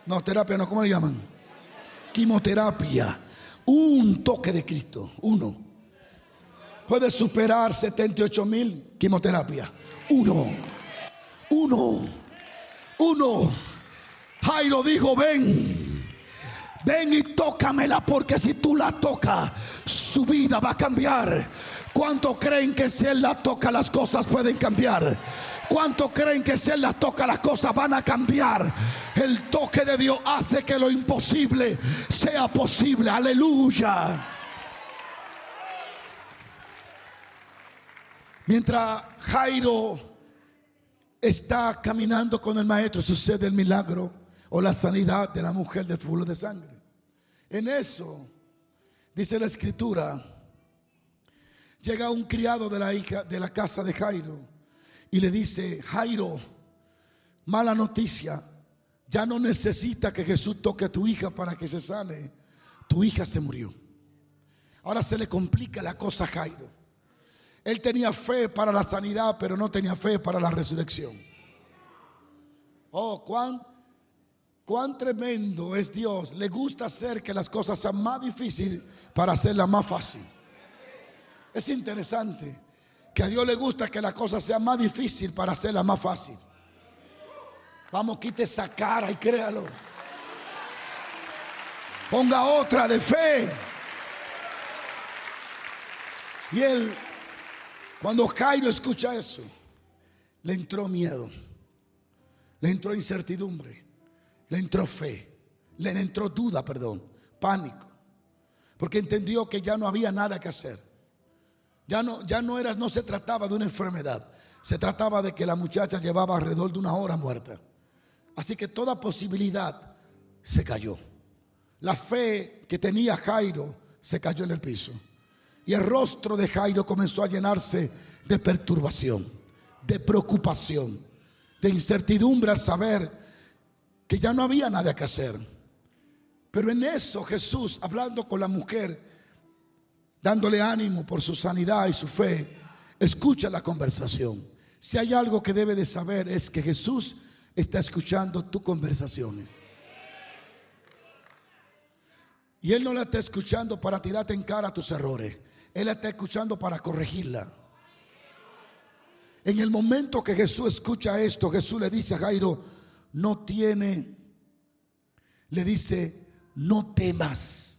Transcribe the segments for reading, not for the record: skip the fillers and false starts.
No, terapia no, ¿cómo le llaman? Quimioterapia. Un toque de Cristo, uno, puede superar 78,000 quimioterapias. Uno. Jairo dijo: ven y tócamela, porque si tú la tocas, su vida va a cambiar. ¿Cuántos creen que si Él la toca, las cosas pueden cambiar? ¿Cuántos creen que si Él la toca, las cosas van a cambiar? El toque de Dios hace que lo imposible sea posible. Aleluya. Mientras Jairo está caminando con el maestro, sucede el milagro o la sanidad de la mujer del flujo de sangre. En eso, dice la escritura, llega un criado de la casa de Jairo y le dice: Jairo, mala noticia, ya no necesita que Jesús toque a tu hija para que se sane. Tu hija se murió. Ahora se le complica la cosa a Jairo. Él tenía fe para la sanidad, pero no tenía fe para la resurrección. Oh, cuán tremendo es Dios. Le gusta hacer que las cosas sean más difíciles para hacerlas más fácil. Es interesante que a Dios le gusta que la cosa sea más difícil para hacerla más fácil. Vamos, quite esa cara y créalo. Ponga otra de fe. Y él, cuando Jairo escucha eso, le entró miedo, le entró incertidumbre, le entró fe, le entró duda, pánico, porque entendió que ya no había nada que hacer. No se trataba de una enfermedad, se trataba de que la muchacha llevaba alrededor de 1 hora muerta. Así que toda posibilidad se cayó. La fe que tenía Jairo se cayó en el piso. Y el rostro de Jairo comenzó a llenarse de perturbación, de preocupación, de incertidumbre al saber que ya no había nada que hacer. Pero en eso Jesús, hablando con la mujer, dándole ánimo por su sanidad y su fe, escucha la conversación. Si hay algo que debe de saber, es que Jesús está escuchando tus conversaciones. Y Él no la está escuchando para tirarte en cara tus errores. Él la está escuchando para corregirla. En el momento que Jesús escucha esto, Jesús le dice a Jairo: le dice, no temas.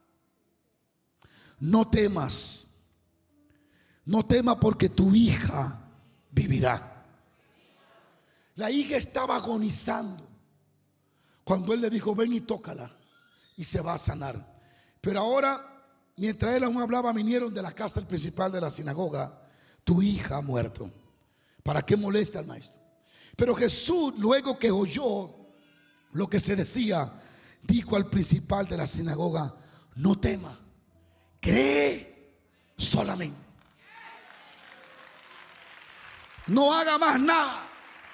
No temas. No temas, porque tu hija vivirá. La hija estaba agonizando cuando Él le dijo: ven y tócala y se va a sanar. Pero ahora, mientras Él aún hablaba, vinieron de la casa del principal de la sinagoga: tu hija ha muerto. ¿Para qué molesta al maestro? Pero Jesús, luego que oyó lo que se decía, dijo al principal de la sinagoga: no tema, cree solamente. No haga más nada,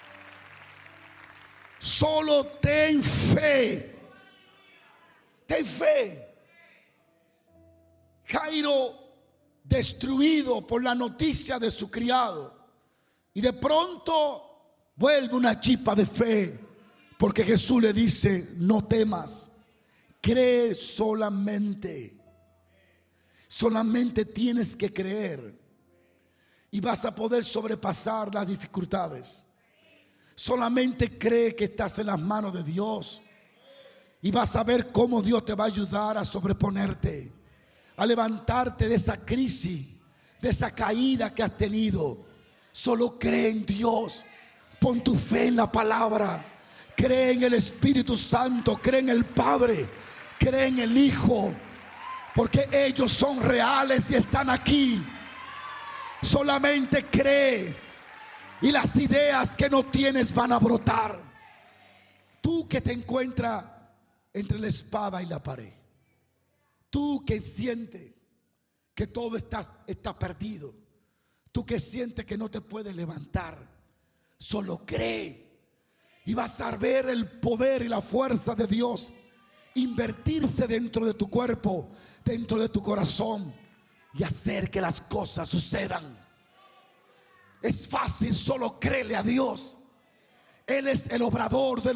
solo ten fe. Ten fe. Jairo, destruido por la noticia de su criado, y de pronto vuelve una chispa de fe, porque Jesús le dice: no temas, cree solamente. Solamente tienes que creer y vas a poder sobrepasar las dificultades. Solamente cree que estás en las manos de Dios y vas a ver cómo Dios te va a ayudar a sobreponerte, a levantarte de esa crisis, de esa caída que has tenido. Solo cree en Dios, pon tu fe en la palabra, cree en el Espíritu Santo, cree en el Padre, cree en el Hijo, porque ellos son reales y están aquí. Solamente cree y las ideas que no tienes van a brotar. Tú que te encuentras entre la espada y la pared, tú que sientes que todo está perdido, tú que sientes que no te puedes levantar, solo cree y vas a ver el poder y la fuerza de Dios invertirse dentro de tu cuerpo, dentro de tu corazón, y hacer que las cosas sucedan. Es fácil, solo créele a Dios. Él es el obrador de